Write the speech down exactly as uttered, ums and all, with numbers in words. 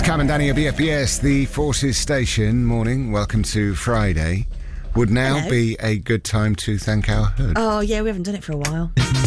Cam and Danny at B F B S, the Forces Station. Morning, welcome to Friday. Would now Hello. be a good time to thank our hood. Oh, yeah, we haven't done it for a while.